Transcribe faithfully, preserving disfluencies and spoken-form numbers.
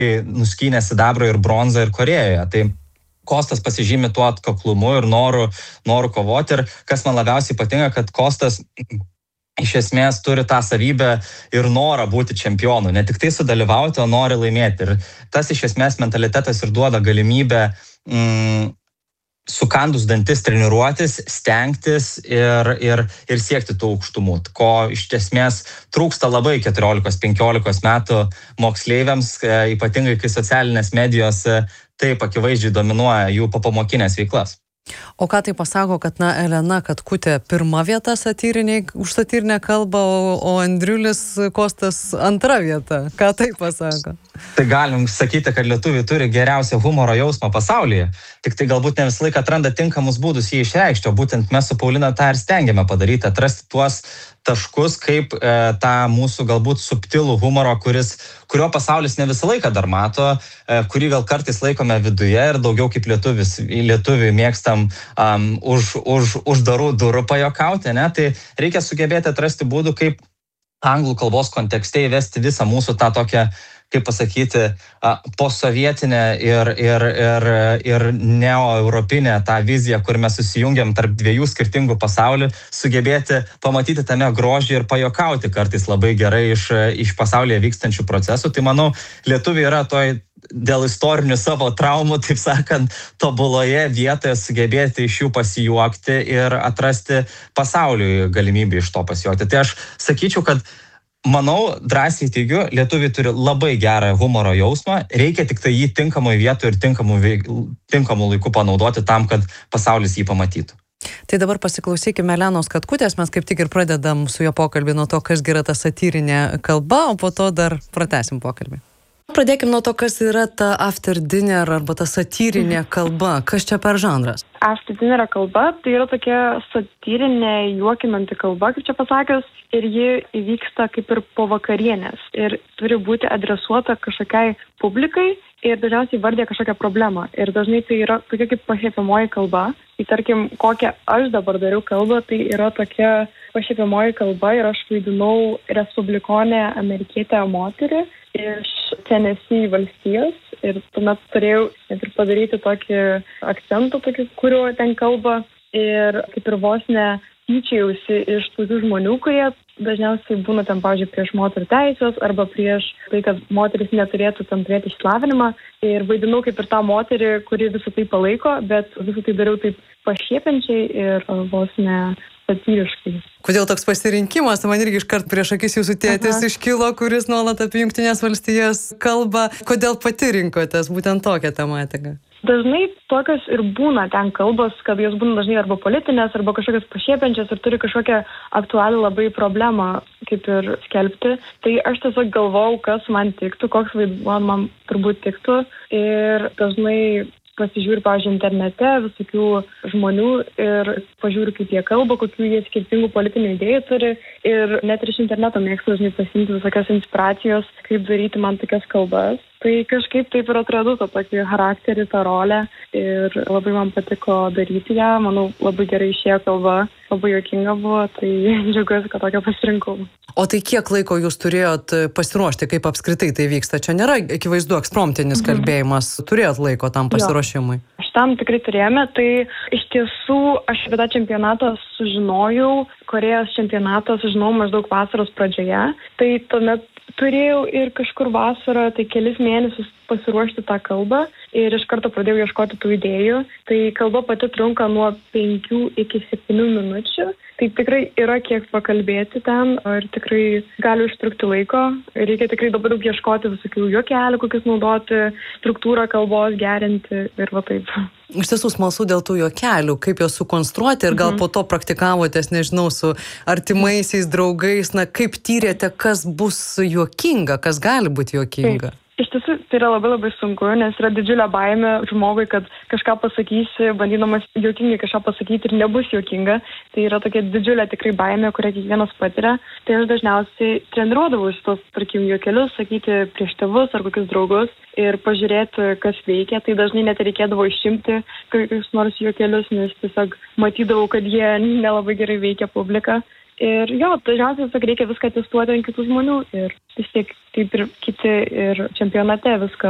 nuskynė sidabro ir bronzą ir Korėjoje. Tai Kostas pasižymi tuo atkaklumu ir noru, noru kovoti. Ir kas man labiausiai patinka, kad Kostas iš esmės turi tą savybę ir norą būti čempionu. Ne tik tai sudalyvauti, o nori laimėti. Ir tas iš esmės mentalitetas ir duoda galimybę mm, sukandus dantis treniruotis, stengtis ir, ir, ir siekti tų aukštumų, ko iš esmės trūksta labai keturiolikos penkiolikos metų moksleiviams, ypatingai kai socialinės medijos taip akivaizdžiai dominuoja jų popamokinės veiklas. O ką tai pasako, kad na, Elena Katkutė pirma vieta satyriniai, už satyrinę kalbą, o, o Andriulis Kostas antra vieta? Ką tai pasako? Tai galim sakyti, kad lietuviai turi geriausią humoro jausmą pasaulyje, tik tai galbūt ne visą laiką atranda tinkamus būdus jį išreikšti, o būtent mes su Paulina tą ir stengiame padaryti, atrasti tuos taškus, kaip e, tą mūsų galbūt subtilų humoro, kuris, kurio pasaulis ne visą laiką dar mato, e, kurį gal kartais laikome viduje ir daugiau kaip lietuvis, lietuviai mėgstam um, už, už, uždarų durų pajokauti, ne? Tai reikia sugebėti atrasti būdų, kaip anglų kalbos kontekste įvesti visą mūsų tą tokią, kaip pasakyti, posovietinę ir, ir, ir, ir neoeuropinę tą viziją, kur mes susijungiam tarp dviejų skirtingų pasaulių, sugebėti pamatyti tame grožį ir pajokauti kartais labai gerai iš, iš pasaulyje vykstančių procesų. Tai manau, lietuviai yra toj dėl istorinių savo traumų, taip sakant, tobuloje vietoje sugebėti iš jų pasijuokti ir atrasti pasauliui galimybę iš to pasijuokti. Tai aš sakyčiau, kad manau, drąsiai teigiu, lietuviai turi labai gerą humoro jausmą, reikia tik tai jį tinkamoj vietoje ir tinkamų, tinkamų laikų panaudoti tam, kad pasaulis jį pamatytų. Tai dabar pasiklausykime Elenos Katkutės, mes kaip tik ir pradedam su jo pokalbį nuo to, kas yra ta satyrinė kalba, o po to dar pratęsim pokalbį. Pradėkim nuo to, kas yra ta after dinner arba ta satyrinė kalba. Kas čia per žanras? After dinner kalba tai yra tokia satyrinė, juokinanti kalba, kaip čia pasakius, ir ji įvyksta kaip ir po vakarienės. Ir turi būti adresuota kažkokiai publikai ir dažniausiai vardė kažkokią problemą. Ir dažnai tai yra tokia kaip pašiepiamoji kalba. Tai tarkim, kokią aš dabar dariau kalbą, tai yra tokia pašiepiamoji kalba ir aš vaidinau respublikonę amerikietę moterį iš Tennessee valstijos ir tuomet turėjau net ir padaryti tokį akcentą, tokį, kuriuo ten kalba ir kaip ir vos ne tyčiausi iš tokių žmonių, kurie dažniausiai būna ten, pavyzdžiui, prieš moterų teisės arba prieš tai, kad moteris neturėtų tam turėti išsilavinimą ir vaidinau kaip ir tą moterį, kuri visą tai palaiko, bet visą tai dariau taip pašiepiančiai ir vos ne satyriškai. Kodėl toks pasirinkimas? Man irgi iškart prieš akis jūsų tėtis Aha. iškilo, kuris nuolat apie Jungtinės valstijas kalba. Kodėl pati rinkotės būtent tokią tematiką? Dažnai tokios ir būna ten kalbos, kad jos būna dažnai arba politinės, arba kažkokios pašiepiančios ir turi kažkokią aktualią labai problemą kaip ir skelbti. Tai aš tiesiog galvojau, kas man tiktų, koks vaidmuo man turbūt tiktų ir dažnai pasižiūri, pavyzdžiui, internete visokių žmonių ir pažiūri, kaip jie kalba, kokių jie skirtingų politinių idėjų turi ir net ir iš interneto mėgstu dažnai pasiimti visokias inspiracijos, kaip daryti man tokias kalbas. Tai kažkaip taip ir atradau tą tokį charakterį, tą rolę ir labai man patiko daryti ją. Manau, labai gerai išėjo kalba, labai juokinga buvo, tai džiaugiuosi, kad tokią pasirinkau. O tai kiek laiko jūs turėjot pasiruošti, kaip apskritai tai vyksta? Čia nėra akivaizdu ekspromptinis kalbėjimas, turėjot laiko tam pasiruošimui? Jo. Tam tikrai turėjome, tai iš tiesų aš apie tą čempionatą sužinojau, Korėjos čempionatą sužinojau maždaug vasaros pradžioje, tai tuomet turėjau ir kažkur vasarą, tai kelis mėnesius pasiruošti tą kalbą ir iš karto pradėjau ieškoti tų idėjų. Tai kalba pati trunka nuo penkių iki septynių minučių. Tai tikrai yra kiek pakalbėti ten ir tikrai gali užtrukti laiko. Reikia tikrai dabar daug ieškoti visokių juokelių, kokius naudoti, struktūrą kalbos gerinti ir va taip. Iš tiesų smalsu dėl tų juokelių, kaip juos sukonstruoti ir gal mhm. po to praktikavotės, nežinau, su artimaisiais draugais, na kaip tyrėte, kas bus juokinga, kas gali būti juokinga? Iš tiesų, tai yra labai labai sunku, nes yra didžiulė baimė žmogui, kad kažką pasakysi, bandydamas juokingai kažką pasakyti ir nebus juokinga. Tai yra tokia didžiulė tikrai baimė, kurią kiekvienas patiria. Tai aš dažniausiai treniruodavau šitos, tarkim, juokelius, sakyti prieš tėvus ar kokius draugus ir pažiūrėti, kas veikia. Tai dažnai net reikėdavo išimti kokius nors juokelius, nes tiesiog matydavau, kad jie nelabai gerai veikia publiką. Ir jo, dažniausiai tiesiog reikia viską testuoti ant kitų žmonių ir vis tiek taip ir kiti ir čempionate viską